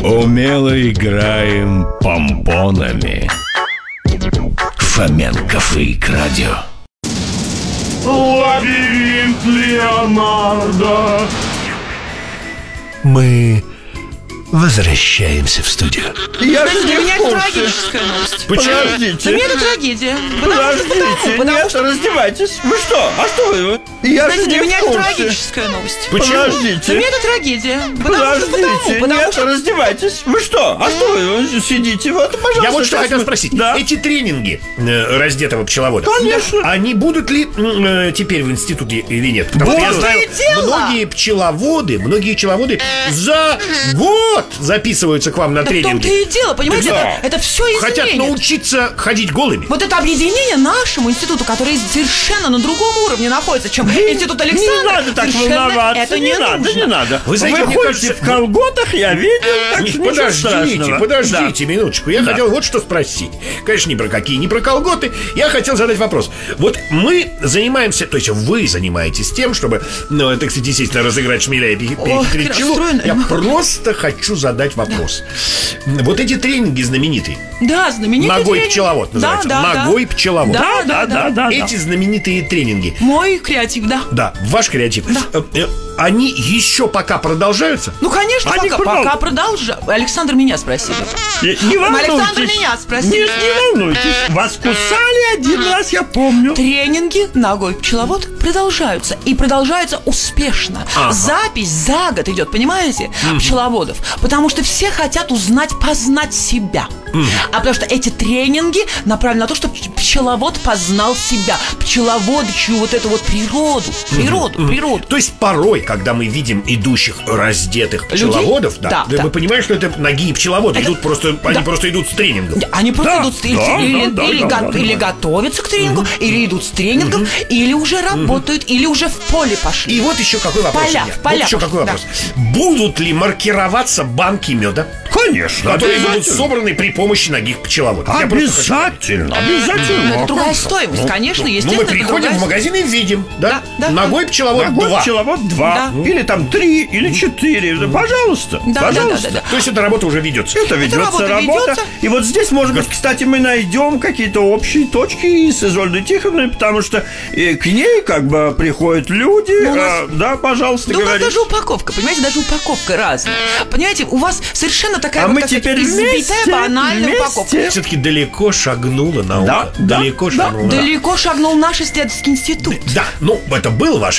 Умело играем помпонами. Фоменко Фрик Радио. Лабиринт Леонардо. Мы возвращаемся в студию. Я же Для не меня в это курсе. трагическая новость. Подождите. Для меня это трагедия. Подождите, нет, раздевайтесь. Вы что? А что вы? Я же Знаете, не для меня в это курсе. трагическая новость. Подождите. Для меня это трагедия. Подождите, Потому нет, что... раздевайтесь. Вы что? А что вы сидите? Вот, пожалуйста. Я вот что сейчас хотел мы- спросить. Да. Эти тренинги раздетого пчеловода, Конечно. они будут ли теперь в институте или нет? Потому что я Вот знаю, в том-то и дело. многие пчеловоды за год записываются к вам на Да в том-то тренинги. и дело, понимаете? Да. Это все Хотят изменит. научиться ходить голыми. Вот это объединение нашему институту, который совершенно на другом уровне находится, чем институт Александра. Не надо так совершенно волноваться. Это Не надо, нужно. не надо. Вы знаете, мне ходите кажется, в колготах, я видел, так что ничего страшного. Подождите минуточку. Я хотел вот что спросить. Конечно, ни про какие, ни про колготы. Я хотел задать вопрос. Вот мы занимаемся, то есть вы занимаетесь тем, чтобы, ну, так сказать, естественно, разыграть шмеля и перехитрить как пчелу. расстроена. Я просто хочу задать вопрос. Вот эти тренинги знаменитые. Да, знаменитый Ногой тренинг. пчеловод называется. Да. Ногой пчеловод. Да. Эти знаменитые тренинги. Мой креатив, да. Да, ваш креатив. Да. Они еще пока продолжаются? Ну, конечно, Они пока продолжим. Александр меня спросил. Не волнуйтесь. Александр меня спросил. Не волнуйтесь. Вас кусали один раз, я помню. Тренинги «Ногой пчеловод» продолжаются. И продолжаются успешно. Ага. Запись за год идет, понимаете, пчеловодов. Потому что все хотят познать себя. А потому что эти тренинги направлены на то, чтобы пчеловод познал себя. Пчеловодчую вот эту вот природу. То есть порой, когда мы видим идущих раздетых Людей? пчеловодов, Да. мы понимаем, что это ноги пчеловоды. Это- Они просто идут с тренингов. Они просто Да, идут да, или готовятся к тренингу, или идут с тренингом, или уже работают, или уже в поле пошли. И вот еще какой вопрос. Поля, у меня. в поля Вот еще пошли, какой да. вопрос. Будут ли маркироваться банки меда, Конечно, которые будут обязательно. собраны при помощи ноги пчеловода? Я просто хочу- Обязательно. Это другая стоимость, конечно, естественно. мы приходим другая в магазин и видим, да? Да. Ногой пчеловод Ногой 2. пчеловод 2. Да. Или там 3, или 4. Пожалуйста. Да. Пожалуйста. То есть эта работа уже ведется. Это ведется работа. И вот здесь, может быть, кстати, мы найдем какие-то общие точки с Изольдой Тихоновной, потому что к ней как бы приходят люди. Ну, у нас- Да, пожалуйста, Да у вас говорите. даже упаковка, понимаете, даже упаковка разная. Понимаете, у вас совершенно такая А вот мы такая теперь избитая, вместе, банальная вместе. упаковка. Все-таки далеко шагнула наука. Да, Далеко да, шагнула. Далеко шагнул наш исследовательский институт. Да, ну, это был ваш